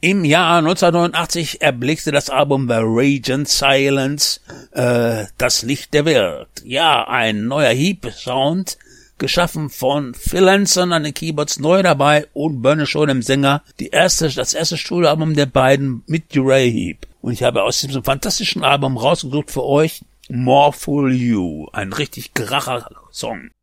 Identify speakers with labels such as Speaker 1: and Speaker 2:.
Speaker 1: Im Jahr 1989 erblickte das Album The Raging Silence, das Licht der Welt. Ja, ein neuer Heap-Sound, geschaffen von Phil Anson an den Keyboards, neu dabei und Bernie Shaw, dem Sänger, das erste Studioalbum der beiden mit Uriah Heep. Und ich habe aus diesem fantastischen Album rausgesucht für euch More Fool You, ein richtig kracher Song.